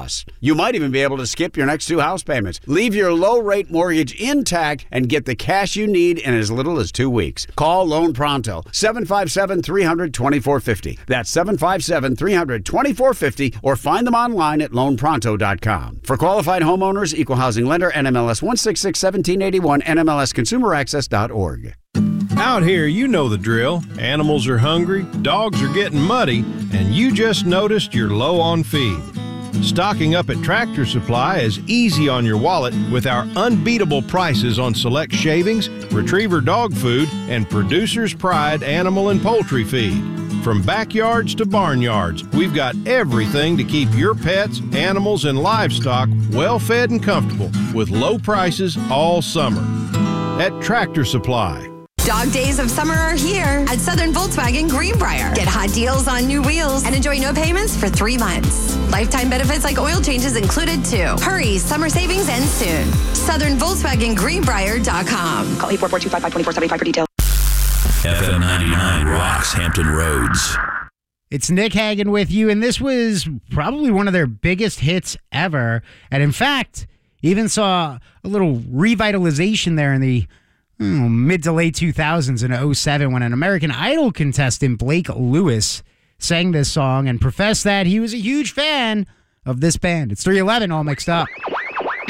costs. You might even be able to skip your next 2 house payments. Leave your low-rate mortgage intact and get the cash you need in as little as 2 weeks. Call Loan Pronto, 757-300-2450. That's 757-300-2450, or find them online at loanpronto.com. For qualified homeowners, equal housing lender, NMLS 1661781, NMLSconsumeraccess.org. Out here, you know the drill. Animals are hungry, dogs are getting muddy, and you just noticed you're low on feed. Stocking up at Tractor Supply is easy on your wallet with our unbeatable prices on select shavings, retriever dog food, and Producer's Pride animal and poultry feed. From backyards to barnyards, we've got everything to keep your pets, animals, and livestock well fed and comfortable with low prices all summer. At Tractor Supply. Dog days of summer are here at Southern Volkswagen Greenbrier. Get hot deals on new wheels and enjoy no payments for 3 months. Lifetime benefits like oil changes included too. Hurry, summer savings end soon. SouthernVolkswagenGreenbrier.com. Call 844-255-2475 for details. FM 99 rocks Hampton Roads. It's Nick Hagan with you, and this was probably one of their biggest hits ever. And in fact, even saw a little revitalization there in the mid to late 2000s in 2007 when an American Idol contestant, Blake Lewis, sang this song and professed that he was a huge fan of this band. It's 3:11, all mixed up.